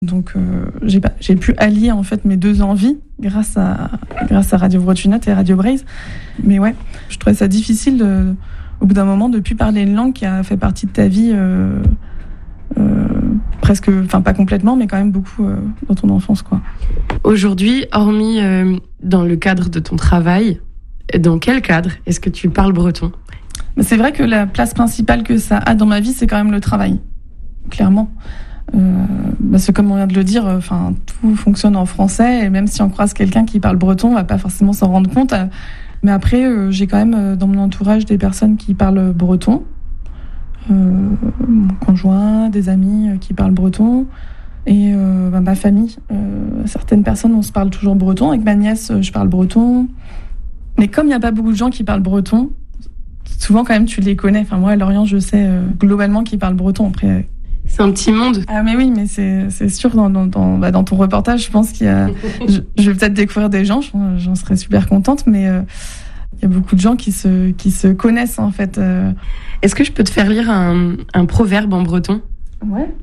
Donc j'ai pu allier en fait mes deux envies grâce à Radio Bretonnotte et Radio Braise. Mais ouais, je trouvais ça difficile au bout d'un moment de plus parler une langue qui a fait partie de ta vie presque, enfin pas complètement, mais quand même beaucoup dans ton enfance, quoi. Aujourd'hui, hormis dans le cadre de ton travail, dans quel cadre est-ce que tu parles breton ? C'est vrai que la place principale que ça a dans ma vie, c'est quand même le travail, clairement. C'est comme on vient de le dire, tout fonctionne en français, et même si on croise quelqu'un qui parle breton, on va pas forcément s'en rendre compte. Mais après, j'ai quand même dans mon entourage des personnes qui parlent breton, mon conjoint, des amis qui parlent breton, et ma famille. Certaines personnes, on se parle toujours breton. Avec ma nièce, je parle breton. Mais comme il n'y a pas beaucoup de gens qui parlent breton, souvent quand même tu les connais. Enfin moi, à Lorient, je sais globalement qu'ils parlent breton. Après. C'est un petit monde. Ah mais oui, mais c'est sûr, dans ton reportage, je pense qu'il y a... je vais peut-être découvrir des gens, j'en serais super contente, mais il y a beaucoup de gens qui se connaissent, en fait. Est-ce que je peux te faire lire un proverbe en breton ? Ouais.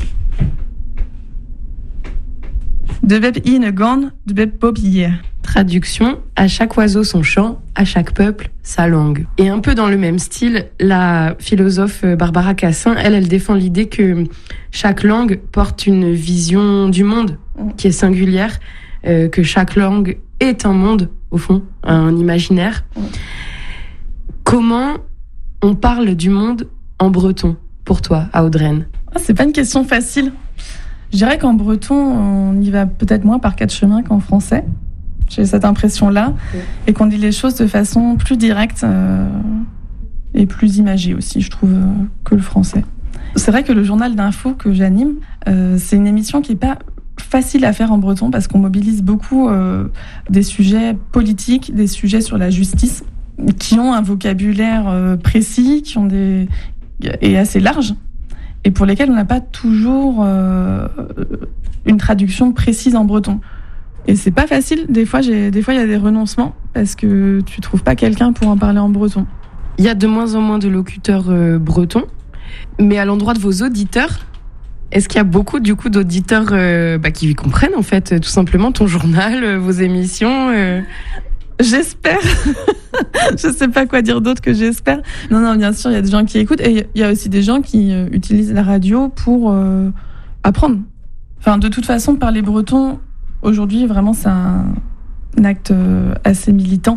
De beb in gan, de beb pop hier. Traduction, à chaque oiseau son chant, à chaque peuple sa langue. Et un peu dans le même style, la philosophe Barbara Cassin, elle défend l'idée que chaque langue porte une vision du monde qui est singulière, que chaque langue est un monde, au fond, un imaginaire. Comment on parle du monde en breton, pour toi, à Audreyne ? C'est pas une question facile. Je dirais qu'en breton, on y va peut-être moins par quatre chemins qu'en français. J'ai cette impression-là, et qu'on dit les choses de façon plus directe et plus imagée aussi, je trouve, que le français. C'est vrai que le journal d'info que j'anime, c'est une émission qui n'est pas facile à faire en breton parce qu'on mobilise beaucoup des sujets politiques, des sujets sur la justice, qui ont un vocabulaire précis, et assez large, et pour lesquels on n'a pas toujours une traduction précise en breton. Et c'est pas facile. Des fois, il y a des renoncements parce que tu trouves pas quelqu'un pour en parler en breton. Il y a de moins en moins de locuteurs bretons, mais à l'endroit de vos auditeurs, est-ce qu'il y a beaucoup du coup d'auditeurs qui comprennent en fait tout simplement ton journal, vos émissions J'espère. Je sais pas quoi dire d'autre que j'espère. Non, bien sûr, il y a des gens qui écoutent et il y a aussi des gens qui utilisent la radio pour apprendre. Enfin, de toute façon, parler breton. Aujourd'hui, vraiment, c'est un acte assez militant.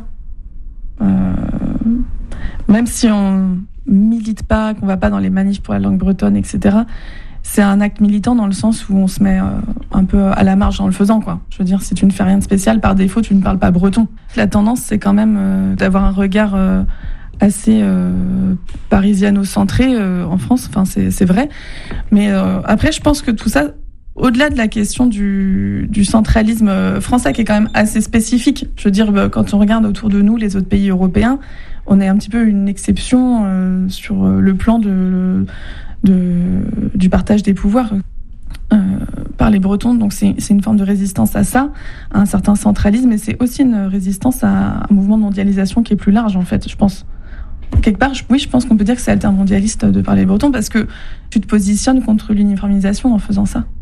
Même si on milite pas, qu'on va pas dans les manifs pour la langue bretonne, etc., c'est un acte militant dans le sens où on se met un peu à la marge en le faisant, quoi. Je veux dire, si tu ne fais rien de spécial, par défaut, tu ne parles pas breton. La tendance, c'est quand même d'avoir un regard assez parisiano-centré en France. Enfin, c'est vrai. Mais après, je pense que tout ça... Au-delà de la question du centralisme français, qui est quand même assez spécifique, je veux dire, quand on regarde autour de nous, les autres pays européens, on est un petit peu une exception sur le plan du partage des pouvoirs par les Bretons. Donc c'est une forme de résistance à ça, à un certain centralisme, et c'est aussi une résistance à un mouvement de mondialisation qui est plus large, en fait, je pense. Quelque part, oui, je pense qu'on peut dire que c'est altermondialiste de parler breton, parce que tu te positionnes contre l'uniformisation en faisant ça.